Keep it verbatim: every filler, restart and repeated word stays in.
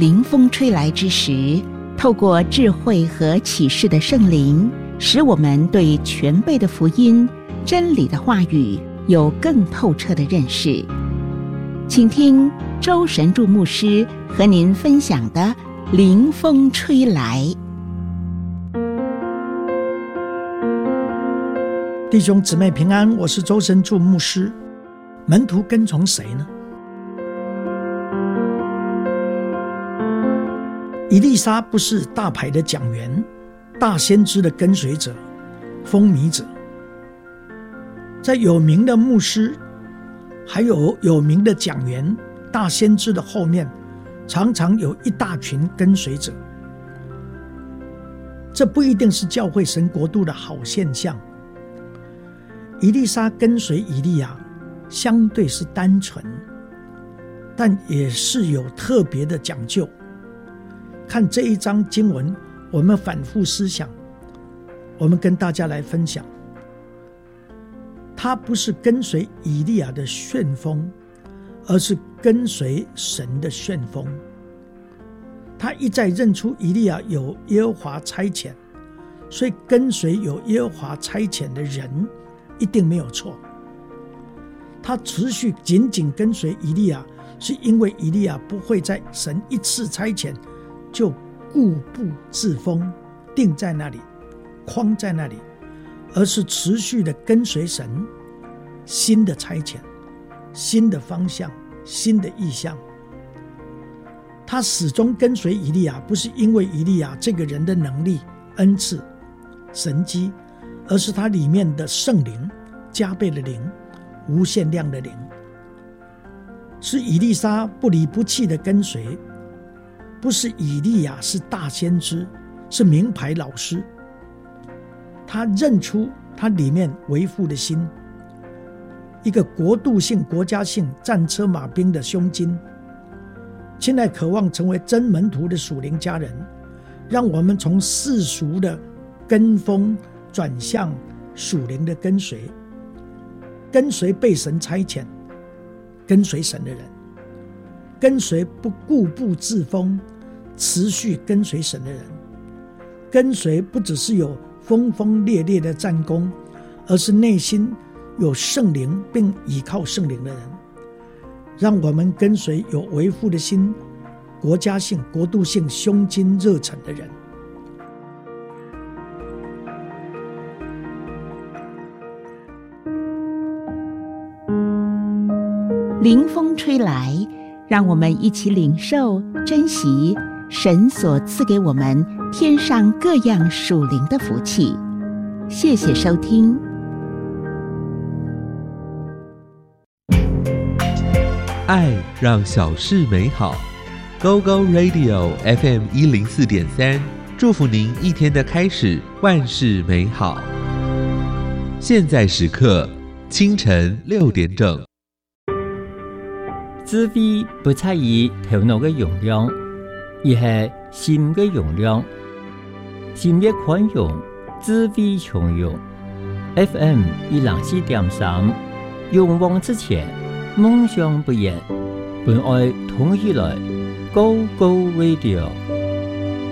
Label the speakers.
Speaker 1: 凌风吹来之时，透过智慧和启示的圣灵，使我们对全备的福音、真理的话语有更透彻的认识。请听周神助牧师和您分享的凌风吹来。
Speaker 2: 弟兄姊妹平安，我是周神助牧师。门徒跟从谁呢？以利沙不是大牌的讲员、大先知的跟随者、风靡者，在有名的牧师还有有名的讲员、大先知的后面，常常有一大群跟随者。这不一定是教会神国度的好现象。以利沙跟随以利亚相对是单纯，但也是有特别的讲究。看这一章经文，我们反复思想，我们跟大家来分享。他不是跟随以利亚的旋风，而是跟随神的旋风。他一再认出以利亚有耶和华差遣，所以跟随有耶和华差遣的人一定没有错。他持续紧紧跟随以利亚，是因为以利亚不会在神一次差遣就固步自封，定在那里，框在那里，而是持续的跟随神新的差遣、新的方向、新的意向。他始终跟随以利亚，不是因为以利亚这个人的能力、恩赐、神迹，而是他里面的圣灵、加倍的灵、无限量的灵。是以利沙不离不弃的跟随，不是以利亚是大先知，是名牌老师。他认出他里面为父的心，一个国度性、国家性、战车马兵的胸襟。现在渴望成为真门徒的属灵家人，让我们从世俗的跟风转向属灵的跟随，跟随被神差遣、跟随神的人，跟随不固步自封、持续跟随神的人，跟随不只是有轰轰烈烈的战功，而是内心有圣灵并倚靠圣灵的人。让我们跟随有为父的心、国家性、国度性、胸襟热忱的人。
Speaker 1: 凌风吹来，让我们一起领受、珍惜神所赐给我们天上各样属灵的福气。谢谢收听。
Speaker 3: 爱让小事美好。 Go Go Radio F M 一零四点三，祝福您一天的开始万事美好。现在时刻清晨六点整。
Speaker 4: 智慧不在于頭腦的容量，而係心的容量。心越寬容，智慧從容。F M 一零四點三，勇往直前，夢想不言，本愛同起來 ，Go Go Radio。